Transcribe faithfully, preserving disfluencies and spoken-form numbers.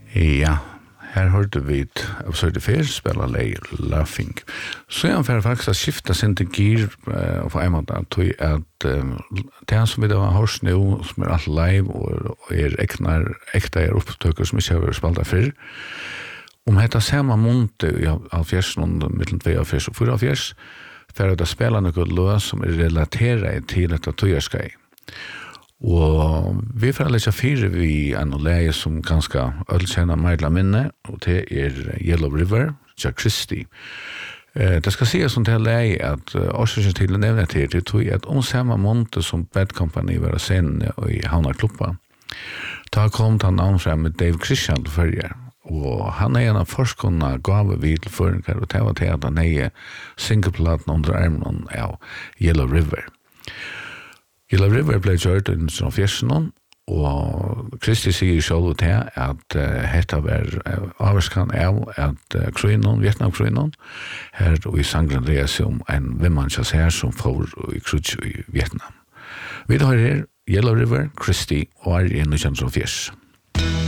Ja, här hörde vi av Söder Fer spela Lay Laughing. Så jag får faktiskt skifta sin till gear och få en måte att att det som vi då har hört nu som är allt live och är äkta äkta är upptöker som inte har spelat för. Om detta samma monte av fjärsen mellan två och fjärs och fyra fjärs för att spela något lås som är relaterat till detta tojerskaj. Og vi får lesa fire vi en leie som ganska ölkänna Marla minne, og det er Yellow River, Jack Christie. Eh, det skal sies som det leie at årsøkens til å nevne til, det tror jeg at om samme måned som Bad Company var sen i Havna Klubba, da kom han navn frem med Dave Christian til førje, og han er en av forskerne gave vi til føringer, og det var til at han er singleplaten under armen av Yellow River. Yellow River ble gjort i nitton fjorton, og Kristi sier selv til at uh, dette var uh, avskan av at uh, Krynon, Vietnam-Krynon, her og i Sangren dreier seg om en vimmansjas her som får i krutsk i Vietnam. Vi har her Yellow River, Kristi og er i nitton fjorton.